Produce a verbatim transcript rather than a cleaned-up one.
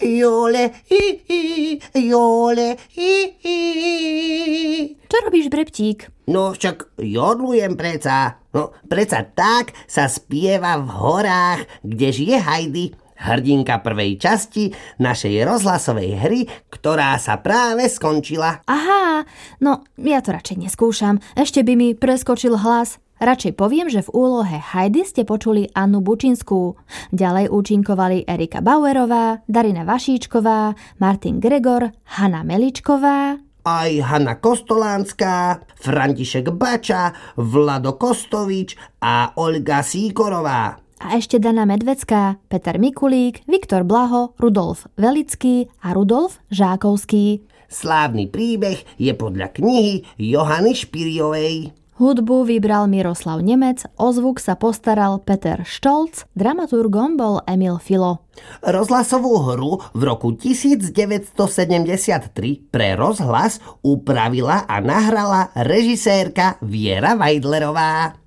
jole, hi, hi, jole, hi, hi. Čo robíš, Breptík? No však jodlujem preca. No preca tak sa spieva v horách, kde žije Heidi, hrdinka prvej časti našej rozhlasovej hry, ktorá sa práve skončila. Aha, no ja to radšej neskúšam. Ešte by mi preskočil hlas. Radšej poviem, že v úlohe Heidi ste počuli Annu Bučinskú. Ďalej účinkovali Erika Bauerová, Darina Vašíčková, Martin Gregor, Hanna Meličková, aj Hanna Kostolánska, František Bača, Vlado Kostovič a Olga Síkorová. A ešte Dana Medvecká, Peter Mikulík, Viktor Blaho, Rudolf Velický a Rudolf Žákovský. Slávny príbeh je podľa knihy Johany Špiriovej. Hudbu vybral Miroslav Nemec, o zvuk sa postaral Peter Štolc, dramaturgom bol Emil Filo. Rozhlasovú hru v roku devätnásťsedemdesiattri pre rozhlas upravila a nahrala režisérka Viera Weidlerová.